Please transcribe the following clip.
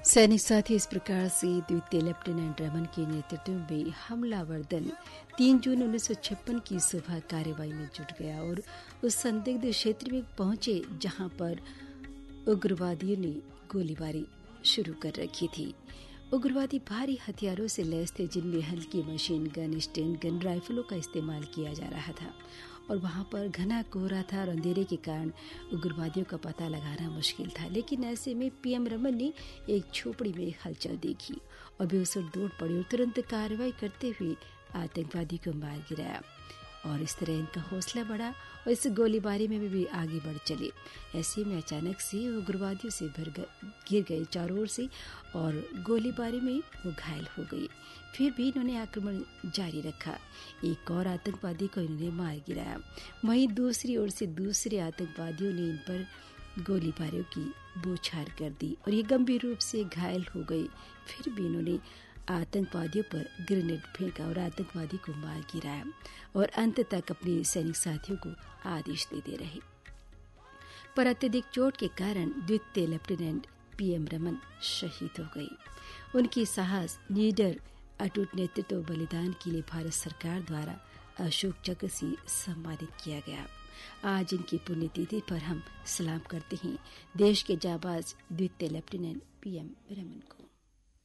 सैनिक साथी इस प्रकार से द्वितीय लेफ्टिनेंट रमन के नेतृत्व में हमलावर दल 3 जून 1956 की सुबह कार्रवाई में जुट गया और उस संदिग्ध क्षेत्र में पहुंचे जहां पर उग्रवादियों ने गोलीबारी शुरू कर रखी थी। उग्रवादी भारी हथियारों से लैस थे, जिनमें हल्की मशीन गन, स्टेन गन, राइफलों का इस्तेमाल किया जा रहा था और वहां पर घना कोहरा था और अंधेरे के कारण उग्रवादियों का पता लगाना मुश्किल था। लेकिन ऐसे में पीएम रमन ने एक झोपड़ी में हलचल देखी और बेहोश दौड़ पड़ी और तुरंत कार्रवाई करते हुए आतंकवादी को मार गिराया और इस तरह इनका हौसला बढ़ा और इस गोलीबारी में भी आगे बढ़ चले। ऐसे में अचानक से उग्रवादियों से गिर गए चारों ओर से और गोलीबारी में वो घायल हो गए। फिर भी इन्होंने आक्रमण जारी रखा। एक और आतंकवादी को इन्होंने मार गिराया। वहीं दूसरी ओर से दूसरे आतंकवादियों ने इन पर गोलीबारियों की बौछार कर दी और ये गंभीर रूप से घायल हो गए। फिर भी इन्होंने आतंकवादियों पर ग्रेनेड फेंका और आतंकवादी को मार गिराया और अंत तक अपने सैनिक साथियों को आदेश देते रहे। पर अत्यधिक चोट के कारण द्वितीय लेफ्टिनेंट पीएम रमन शहीद हो गए। उनकी साहस, निडर, अटूट नेतृत्व, बलिदान के लिए भारत सरकार द्वारा अशोक चक्र से सम्मानित किया गया। आज इनकी पुण्यतिथि पर हम सलाम करते हैं देश के जाबाज द्वितीय लेफ्टिनेंट पीएम रमन को।